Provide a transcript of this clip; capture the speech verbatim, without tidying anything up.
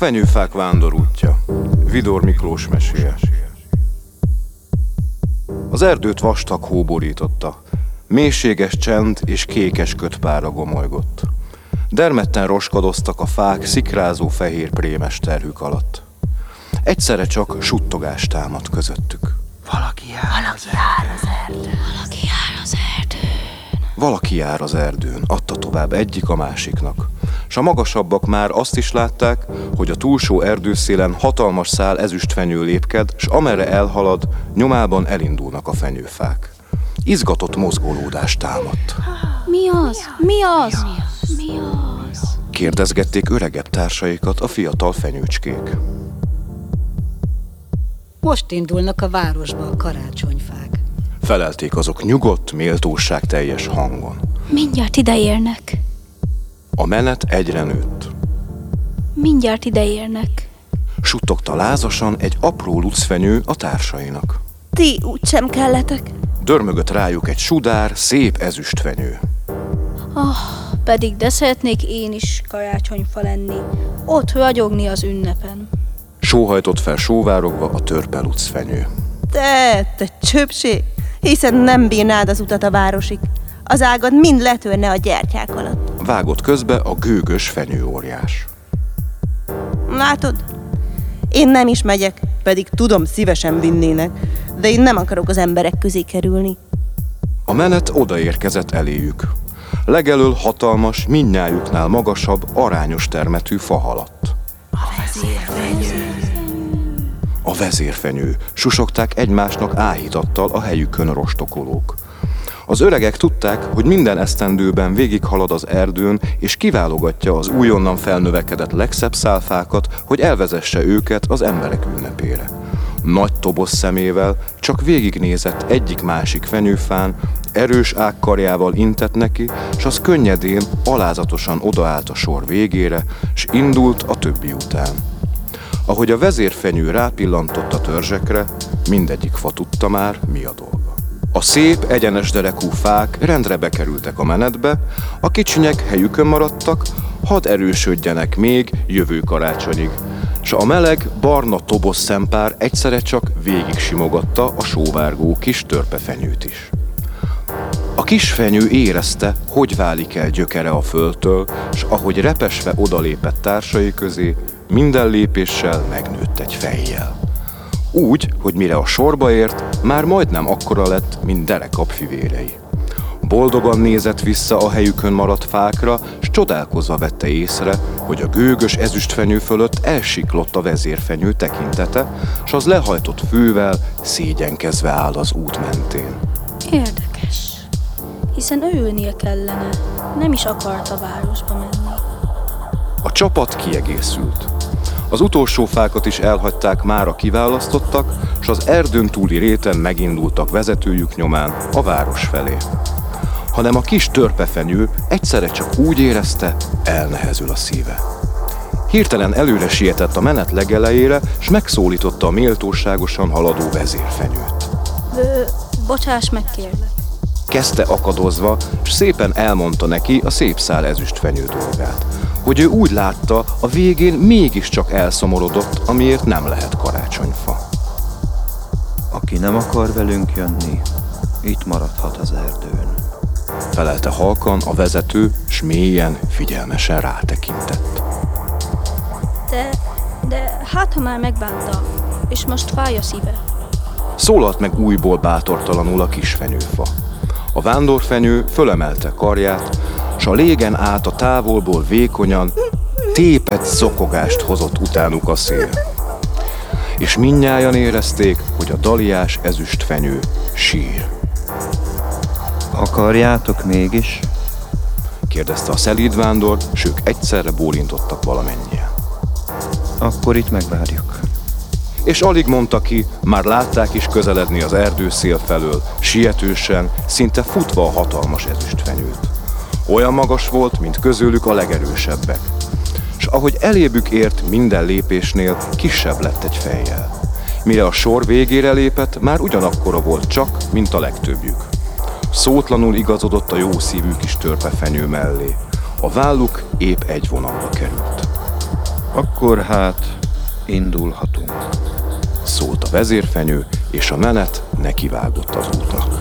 Fenyőfák vándorútja. Vidor Miklós meséje. Az erdőt vastag hó borította. Mélységes csend és kékes kötpára gomolygott. Dermedten roskadoztak a fák szikrázó fehér prémes terhük alatt. Egyszerre csak suttogás támadt közöttük. Valaki jár, Valaki jár az erdőn. Valaki jár az erdőn. Valaki jár az erdőn, adta tovább egyik a másiknak. S a magasabbak már azt is látták, hogy a túlsó erdőszélen hatalmas szál ezüstfenyő lépked, s amerre elhalad, nyomában elindulnak a fenyőfák. Izgatott mozgolódás támadt. Mi az? Mi az? Mi az? Kérdezgették öregebb társaikat a fiatal fenyőcskék. Most indulnak a városba a karácsonyfák. Felelték azok nyugodt, méltóságteljes hangon. Mindjárt ideérnek. A menet egyre nőtt. Mindjárt ideérnek. Suttogta lázasan egy apró lucfenyő a társainak. Ti úgysem kelletek. Dörmögött rájuk egy sudár, szép ezüstfenyő. Ah, pedig de szeretnék én is karácsonyfa lenni. Ott ragyogni az ünnepen. Sóhajtott fel sóvárogva a törpe lucfenyő. Te, te csöpség, hiszen nem bírnád az utat a városig. Az ágad mind letörne a gyertyák alatt. Vágott közbe a gőgös fenyőóriás. Látod? Én nem is megyek, pedig tudom, szívesen vinnének, de én nem akarok az emberek közé kerülni. A menet odaérkezett eléjük. Legelől hatalmas, mindnyájuknál magasabb, arányos termetű fa haladt. A vezérfenyő. A vezérfenyő, susogták egymásnak áhítattal a helyükön rostokolók. Az öregek tudták, hogy minden esztendőben végighalad az erdőn, és kiválogatja az újonnan felnövekedett legszebb szálfákat, hogy elvezesse őket az emberek ünnepére. Nagy toboz szemével csak végignézett egyik-másik fenyőfán, erős ágkarjával intett neki, s az könnyedén, alázatosan odaállt a sor végére, s indult a többi után. Ahogy a vezérfenyő rápillantott a törzsekre, mindegyik fa tudta már, mi a dolga. A szép, egyenes derekú fák rendre bekerültek a menetbe, a kicsinyek helyükön maradtak, hadd erősödjenek még jövő karácsonyig, s a meleg, barna toboz szempár egyszerre csak végig simogatta a sóvárgó kis törpefenyőt is. A kis fenyő érezte, hogy válik el gyökere a földtől, s ahogy repesve odalépett társai közé, minden lépéssel megnőtt egy fejjel. Úgy, hogy mire a sorba ért, már majdnem akkora lett, mint derekap fivérei. Boldogan nézett vissza a helyükön maradt fákra, s csodálkozva vette észre, hogy a gőgös ezüstfenyő fölött elsiklott a vezérfenyő tekintete, s az lehajtott fővel szégyenkezve áll az út mentén. Érdekes. Hiszen ülnie kellene. Nem is akart a városba menni. A csapat kiegészült. Az utolsó fákat is elhagyták mára kiválasztottak, s az erdőn túli réten megindultak vezetőjük nyomán a város felé. Hanem a kis törpefenyő egyszerre csak úgy érezte, elnehezül a szíve. Hirtelen előre sietett a menet legelejére, s megszólította a méltóságosan haladó vezérfenyőt. Ö, bocsáss meg, kérlek. Kezdte akadozva, s szépen elmondta neki a szép szál ezüstfenyő dolgát. Hogy ő úgy látta, a végén mégiscsak elszomorodott, amiért nem lehet karácsonyfa. Aki nem akar velünk jönni, itt maradhat az erdőn. Felelte halkan a vezető, s mélyen, figyelmesen rátekintett. De, de hát ha már megbánta, és most fáj a szíve. Szólalt meg újból bátortalanul a kis fenyőfa. A vándorfenyő fölemelte karját, s a légen át a távolból vékonyan tépett zokogást hozott utánuk a szél. És mindnyájan érezték, hogy a daliás ezüstfenyő sír. Akarjátok mégis? Kérdezte a szelíd vándor, s ők egyszerre bólintottak valamennyien. Akkor itt megvárjuk. És alig mondta ki, már látták is közeledni az erdőszél felől, sietősen, szinte futva a hatalmas ezüstfenyőt. Olyan magas volt, mint közülük a legerősebbek. S ahogy elébük ért minden lépésnél, kisebb lett egy fejjel. Mire a sor végére lépett, már ugyanakkora volt csak, mint a legtöbbjük. Szótlanul igazodott a jó szívű kis törpefenyő mellé. A válluk épp egy vonalba került. Akkor hát indulhatunk. Szólt a vezérfenyő, és a menet nekivágott az útnak.